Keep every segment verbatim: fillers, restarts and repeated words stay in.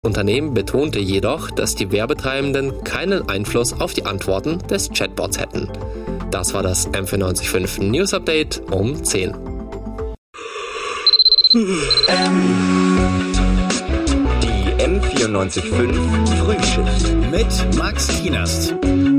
Unternehmen betonte jedoch, dass die Werbetreibenden keinen Einfluss auf die Antworten des Chatbots hätten. Das war das M vierundneunzig Komma fünf News Update um zehn. Die M vierundneunzig Komma fünf Frühschicht mit Max Kienast.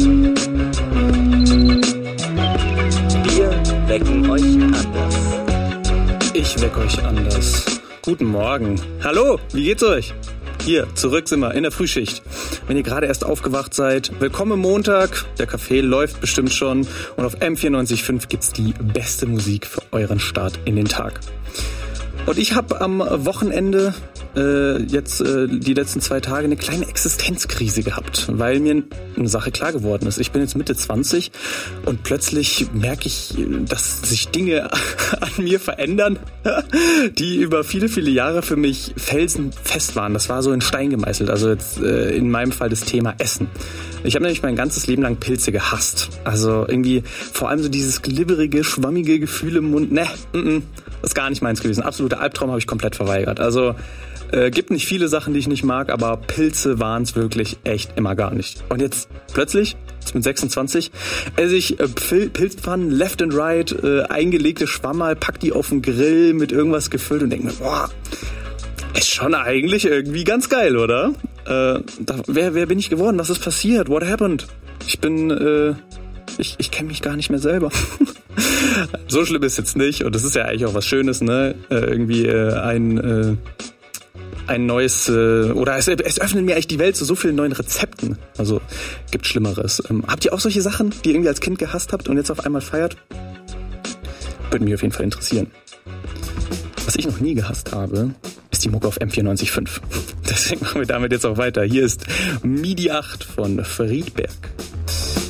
Wir wecken euch anders. Ich weck euch anders. Guten Morgen. Hallo, wie geht's euch? Hier, zurück sind wir in der Frühschicht. Wenn ihr gerade erst aufgewacht seid, willkommen Montag. Der Kaffee läuft bestimmt schon. Und auf M vierundneunzig Komma fünf gibt's die beste Musik für euren Start in den Tag. Und ich habe am Wochenende äh, jetzt äh, die letzten zwei Tage eine kleine Existenzkrise gehabt, weil mir eine Sache klar geworden ist. Ich bin jetzt Mitte zwanzig und plötzlich merke ich, dass sich Dinge an mir verändern, die über viele, viele Jahre für mich felsenfest waren. Das war so in Stein gemeißelt. Also jetzt äh, in meinem Fall das Thema Essen. Ich habe nämlich mein ganzes Leben lang Pilze gehasst. Also irgendwie vor allem so dieses glibberige, schwammige Gefühl im Mund. Ne, mm-mm, das ist gar nicht meins gewesen. Absoluter Albtraum, habe ich komplett verweigert. Also äh, gibt nicht viele Sachen, die ich nicht mag, aber Pilze waren es wirklich echt immer gar nicht. Und jetzt plötzlich, jetzt mit sechsundzwanzig, esse ich äh, Pil- Pilzpfannen left and right, äh, eingelegte Schwammerl, pack die auf den Grill mit irgendwas gefüllt und denke mir, boah, ist schon eigentlich irgendwie ganz geil, oder? Äh, da, wer, wer bin ich geworden? Was ist passiert? What happened? Ich bin, äh, ich, ich kenne mich gar nicht mehr selber. So schlimm ist jetzt nicht und das ist ja eigentlich auch was Schönes, ne? Äh, irgendwie äh, ein, äh, ein neues, äh, oder es, es öffnet mir eigentlich die Welt zu so vielen neuen Rezepten. Also gibt Schlimmeres. Ähm, habt ihr auch solche Sachen, die ihr irgendwie als Kind gehasst habt und jetzt auf einmal feiert? Würde mich auf jeden Fall interessieren. Was ich noch nie gehasst habe, ist die Mucke auf M vierundneunzig Komma fünf. Deswegen machen wir damit jetzt auch weiter. Hier ist MIDI acht von Friedberg.